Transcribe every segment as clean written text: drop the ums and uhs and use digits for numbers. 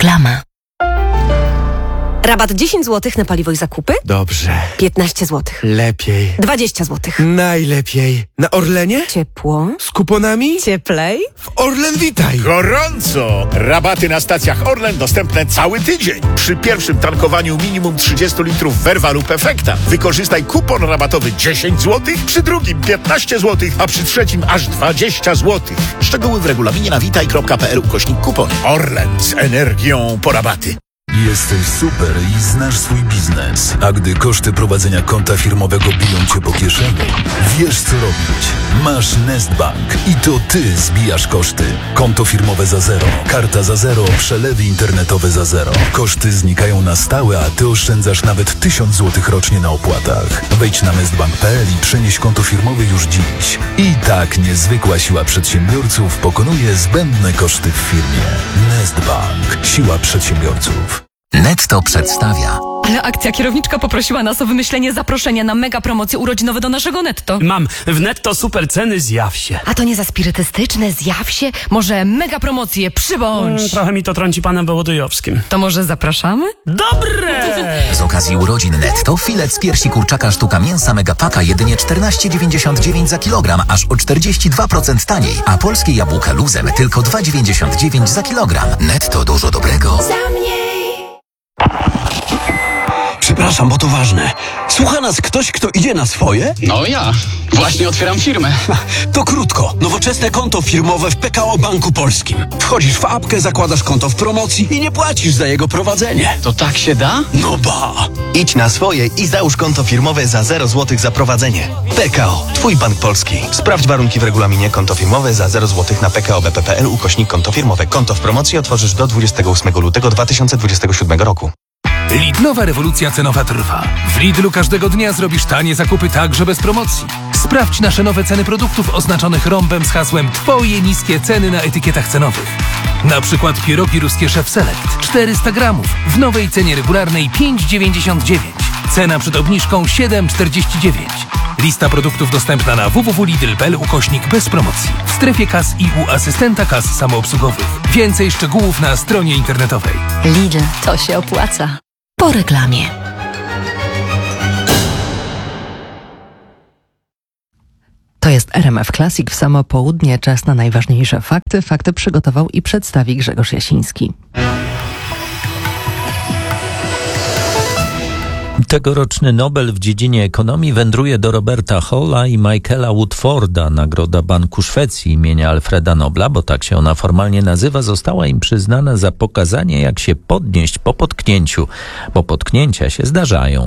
Reklama. Rabat 10 zł na paliwo i zakupy? Dobrze. 15 zł. Lepiej. 20 zł. Najlepiej. Na Orlenie? Ciepło. Z kuponami? Cieplej. W Orlen Witaj. Gorąco! Rabaty na stacjach Orlen dostępne cały tydzień. Przy pierwszym tankowaniu minimum 30 litrów Verva lub Efekta wykorzystaj kupon rabatowy 10 zł, przy drugim 15 zł, a przy trzecim aż 20 zł. Szczegóły w regulaminie na witaj.pl/kupon. Orlen z energią po rabaty. Jesteś super i znasz swój biznes. A gdy koszty prowadzenia konta firmowego biją cię po kieszeni, wiesz co robić. Masz Nestbank i to ty zbijasz koszty. Konto firmowe za zero, karta za zero, przelewy internetowe za zero. Koszty znikają na stałe, a ty oszczędzasz nawet 1000 zł rocznie na opłatach. Wejdź na nestbank.pl i przenieś konto firmowe już dziś. I tak niezwykła siła przedsiębiorców pokonuje zbędne koszty w firmie. Nestbank. Siła przedsiębiorców. Netto przedstawia. Ale akcja, kierowniczka poprosiła nas o wymyślenie zaproszenia na mega promocje urodzinowe do naszego Netto. Mam w Netto super ceny, zjaw się. A to nie za spirytystyczne, zjaw się? Może mega promocje, przybądź. Trochę mi to trąci panem Wołodyjowskim. To może zapraszamy? Dobre! Z okazji urodzin Netto filet z piersi kurczaka sztuka mięsa Megapaka jedynie 14,99 za kilogram, aż o 42% taniej, a polskie jabłka luzem tylko 2,99 za kilogram. Netto, dużo dobrego. Przepraszam, bo to ważne. Słucha nas ktoś, kto idzie na swoje? No ja. Właśnie otwieram firmę. To krótko. Nowoczesne konto firmowe w PKO Banku Polskim. Wchodzisz w apkę, zakładasz konto w promocji i nie płacisz za jego prowadzenie. To tak się da? No ba! Idź na swoje i załóż konto firmowe za 0 zł za prowadzenie. PKO. Twój bank polski. Sprawdź warunki w regulaminie. Konto firmowe za 0 zł na pkobp.pl/konto firmowe. Konto w promocji otworzysz do 28 lutego 2027 roku. Lidlowa rewolucja cenowa trwa. W Lidlu każdego dnia zrobisz tanie zakupy także bez promocji. Sprawdź nasze nowe ceny produktów oznaczonych rąbem z hasłem Twoje niskie ceny na etykietach cenowych. Na przykład pierogi ruskie Chef Select 400 gramów w nowej cenie regularnej 5,99. Cena przed obniżką 7,49. Lista produktów dostępna na www.lidl.pl/bez promocji. W strefie kas i u asystenta kas samoobsługowych. Więcej szczegółów na stronie internetowej. Lidl, to się opłaca. Po reklamie. To jest RMF Classic w samo południe. Czas na najważniejsze fakty. Fakty przygotował i przedstawi Grzegorz Jasiński. Tegoroczny Nobel w dziedzinie ekonomii wędruje do Roberta Halla i Michaela Woodforda. Nagroda Banku Szwecji imienia Alfreda Nobla, bo tak się ona formalnie nazywa, została im przyznana za pokazanie, jak się podnieść po potknięciu, bo potknięcia się zdarzają.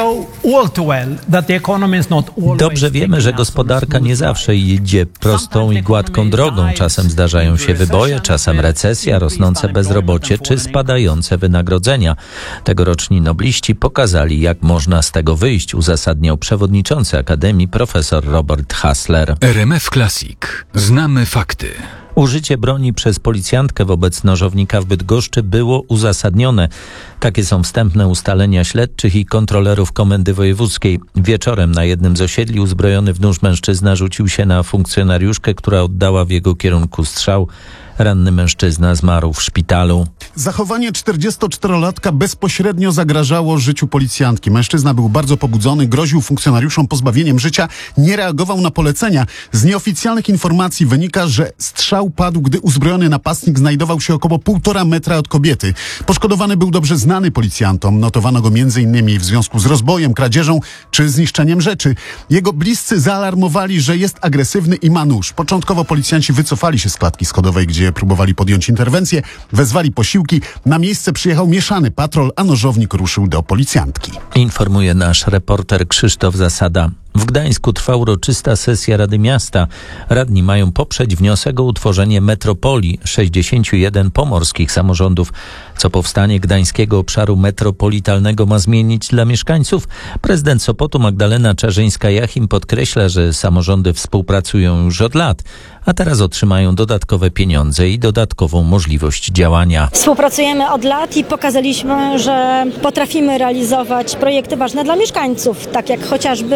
Dobrze wiemy, że gospodarka nie zawsze idzie prostą i gładką drogą. Czasem zdarzają się wyboje, czasem recesja, rosnące bezrobocie czy spadające wynagrodzenia. Tegoroczni nobliści pokazali, jak można z tego wyjść, uzasadniał przewodniczący Akademii profesor Robert Hassler. RMF Classic. Znamy fakty. Użycie broni przez policjantkę wobec nożownika w Bydgoszczy było uzasadnione. Takie są wstępne ustalenia śledczych i kontrolerów Komendy Wojewódzkiej. Wieczorem na jednym z osiedli uzbrojony w nóż mężczyzna rzucił się na funkcjonariuszkę, która oddała w jego kierunku strzał. Ranny mężczyzna zmarł w szpitalu. Zachowanie 44-latka bezpośrednio zagrażało życiu policjantki. Mężczyzna był bardzo pobudzony, groził funkcjonariuszom pozbawieniem życia, nie reagował na polecenia. Z nieoficjalnych informacji wynika, że strzał padł, gdy uzbrojony napastnik znajdował się około 1,5 metra od kobiety. Poszkodowany był dobrze znany policjantom. Notowano go m.in. w związku z rozbojem, kradzieżą czy zniszczeniem rzeczy. Jego bliscy zaalarmowali, że jest agresywny i ma nóż. Początkowo policjanci wycofali się z klatki schodowej, gdzie próbowali podjąć interwencję, wezwali posiłki. Na miejsce przyjechał mieszany patrol, a nożownik ruszył do policjantki. Informuje nasz reporter Krzysztof Zasada. W Gdańsku trwa uroczysta sesja Rady Miasta. Radni mają poprzeć wniosek o utworzenie metropolii 61 pomorskich samorządów. Co powstanie gdańskiego obszaru metropolitalnego ma zmienić dla mieszkańców? Prezydent Sopotu Magdalena Czarzyńska-Jachim podkreśla, że samorządy współpracują już od lat, a teraz otrzymają dodatkowe pieniądze i dodatkową możliwość działania. Współpracujemy od lat i pokazaliśmy, że potrafimy realizować projekty ważne dla mieszkańców, tak jak chociażby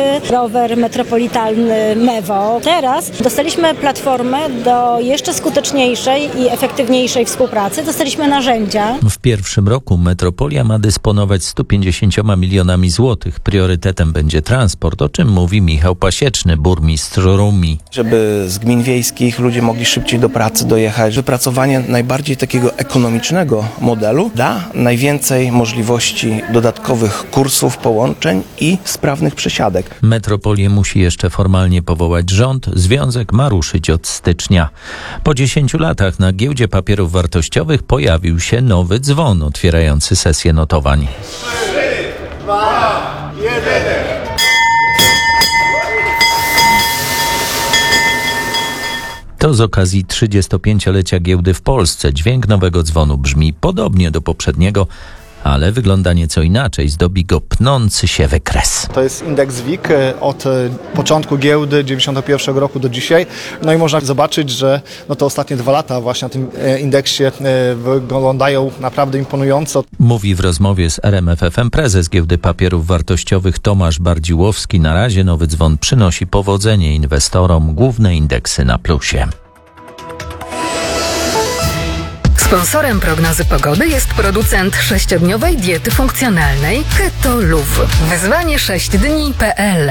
rower metropolitalny Mewo. Teraz dostaliśmy platformę do jeszcze skuteczniejszej i efektywniejszej współpracy. Dostaliśmy narzędzia. W pierwszym roku metropolia ma dysponować 150 milionami złotych. Priorytetem będzie transport, o czym mówi Michał Pasieczny, burmistrz Rumi. Żeby z gmin wiejskich ludzie mogli szybciej do pracy dojechać. Wypracowanie najbardziej takiego ekonomicznego modelu da najwięcej możliwości dodatkowych kursów, połączeń i sprawnych przesiadek. Metropolię musi jeszcze formalnie powołać rząd. Związek ma ruszyć od stycznia. Po 10 latach na giełdzie papierów wartościowych pojawił się nowy dzwon otwierający sesję notowań. 3, 2, 1. To z okazji 35-lecia giełdy w Polsce. Dźwięk nowego dzwonu brzmi podobnie do poprzedniego, ale wygląda nieco inaczej. Zdobi go pnący się wykres. To jest indeks WIG od początku giełdy 91 roku do dzisiaj. No i można zobaczyć, że te ostatnie 2 lata właśnie na tym indeksie wyglądają naprawdę imponująco. Mówi w rozmowie z RMF FM prezes Giełdy Papierów Wartościowych Tomasz Bardziłowski. Na razie nowy dzwon przynosi powodzenie inwestorom, główne indeksy na plusie. Sponsorem prognozy pogody jest producent 6-dniowej diety funkcjonalnej Keto Luv. Wyzwanie 6dni.pl.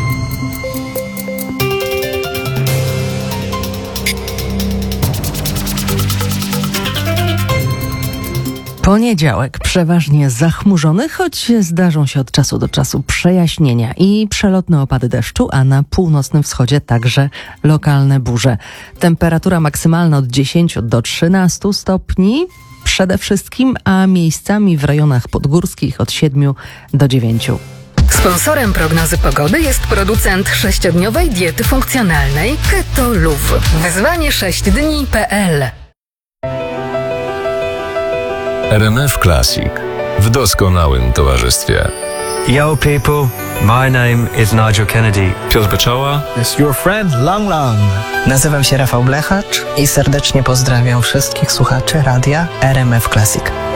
Poniedziałek przeważnie zachmurzony, choć zdarzą się od czasu do czasu przejaśnienia i przelotne opady deszczu, a na północnym wschodzie także lokalne burze. Temperatura maksymalna od 10 do 13 stopni przede wszystkim, a miejscami w rejonach podgórskich od 7 do 9. Sponsorem prognozy pogody jest producent 6-dniowej diety funkcjonalnej Keto Luv. Wyzwanie 6dni.pl. RMF Classic w doskonałym towarzystwie. Yo people, my name is Nigel Kennedy. Piotr Beczoła. It's your friend Lang Lang. Nazywam się Rafał Blechacz i serdecznie pozdrawiam wszystkich słuchaczy radia RMF Classic.